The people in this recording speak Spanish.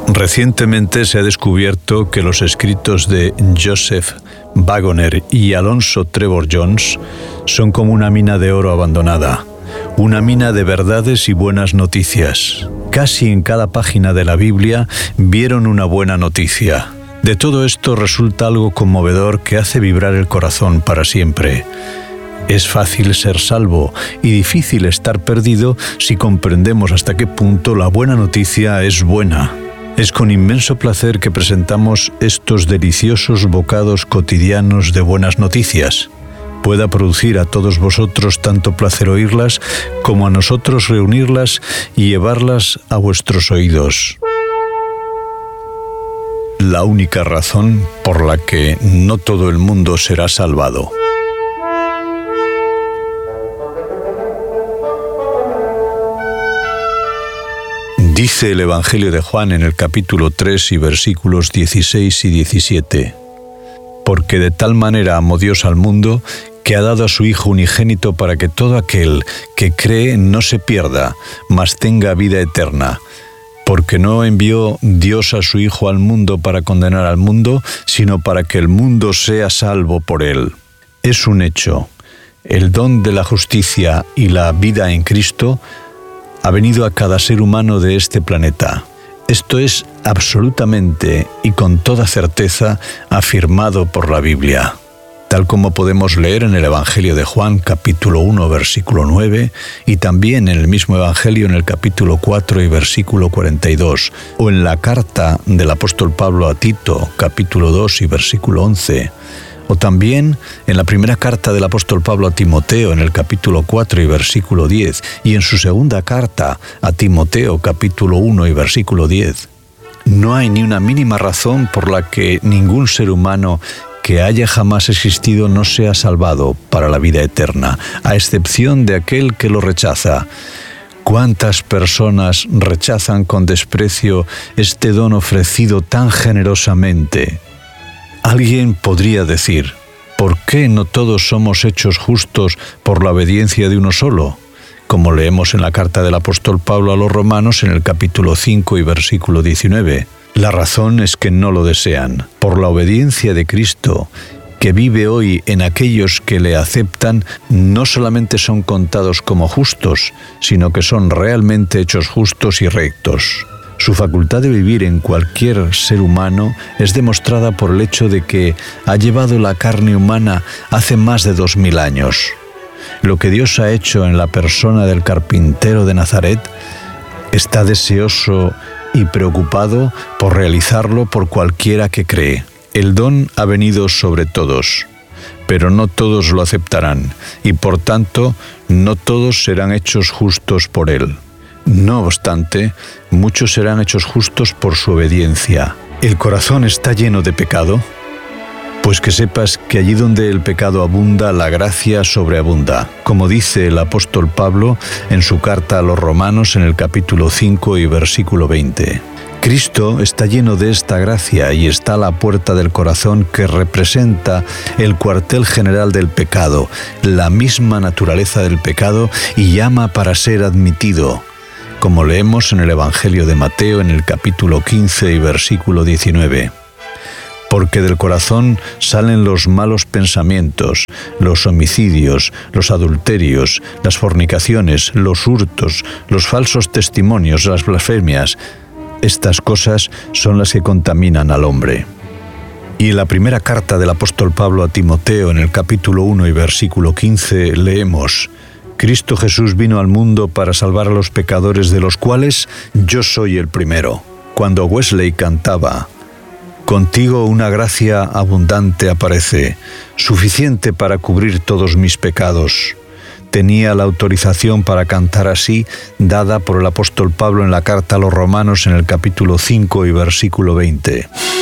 Recientemente se ha descubierto que los escritos de Joseph Waggoner y Alonzo Trevor Jones son como una mina de oro abandonada, una mina de verdades y buenas noticias. Casi en cada página de la Biblia vieron una buena noticia. De todo esto resulta algo conmovedor que hace vibrar el corazón para siempre. Es fácil ser salvo y difícil estar perdido si comprendemos hasta qué punto la buena noticia es buena. Es con inmenso placer que presentamos estos deliciosos bocados cotidianos de buenas noticias. Pueda producir a todos vosotros tanto placer oírlas como a nosotros reunirlas y llevarlas a vuestros oídos. La única razón por la que no todo el mundo será salvado. Dice el Evangelio de Juan en el capítulo 3 y versículos 16 y 17. Porque de tal manera amó Dios al mundo, que ha dado a su Hijo unigénito para que todo aquel que cree no se pierda, mas tenga vida eterna. Porque no envió Dios a su Hijo al mundo para condenar al mundo, sino para que el mundo sea salvo por él. Es un hecho. El don de la justicia y la vida en Cristo ha venido a cada ser humano de este planeta. Esto es absolutamente y con toda certeza afirmado por la Biblia, tal como podemos leer en el Evangelio de Juan, capítulo 1, versículo 9, y también en el mismo Evangelio en el capítulo 4 y versículo 42, o en la carta del apóstol Pablo a Tito, capítulo 2 y versículo 11, o también en la primera carta del apóstol Pablo a Timoteo en el capítulo 4 y versículo 10, y en su segunda carta a Timoteo, capítulo 1 y versículo 10. No hay ni una mínima razón por la que ningún ser humano que haya jamás existido no sea salvado para la vida eterna, a excepción de aquel que lo rechaza. ¿Cuántas personas rechazan con desprecio este don ofrecido tan generosamente? Alguien podría decir, ¿por qué no todos somos hechos justos por la obediencia de uno solo? Como leemos en la carta del apóstol Pablo a los Romanos en el capítulo 5 y versículo 19. La razón es que no lo desean. Por la obediencia de Cristo, que vive hoy en aquellos que le aceptan, no solamente son contados como justos, sino que son realmente hechos justos y rectos. Su facultad de vivir en cualquier ser humano es demostrada por el hecho de que ha llevado la carne humana hace más de 2000 años. Lo que Dios ha hecho en la persona del carpintero de Nazaret está deseoso y preocupado por realizarlo por cualquiera que cree. El don ha venido sobre todos, pero no todos lo aceptarán, y por tanto no todos serán hechos justos por él. No obstante, muchos serán hechos justos por su obediencia. ¿El corazón está lleno de pecado? Pues que sepas que allí donde el pecado abunda, la gracia sobreabunda, como dice el apóstol Pablo en su carta a los Romanos en el capítulo 5 y versículo 20. Cristo está lleno de esta gracia y está a la puerta del corazón, que representa el cuartel general del pecado, la misma naturaleza del pecado, y llama para ser admitido, como leemos en el Evangelio de Mateo en el capítulo 15 y versículo 19. Porque del corazón salen los malos pensamientos, los homicidios, los adulterios, las fornicaciones, los hurtos, los falsos testimonios, las blasfemias. Estas cosas son las que contaminan al hombre. Y en la primera carta del apóstol Pablo a Timoteo en el capítulo 1 y versículo 15 leemos: Cristo Jesús vino al mundo para salvar a los pecadores, de los cuales yo soy el primero. Cuando Wesley cantaba: Contigo una gracia abundante aparece, suficiente para cubrir todos mis pecados, tenía la autorización para cantar así, dada por el apóstol Pablo en la carta a los Romanos en el capítulo 5 y versículo 20.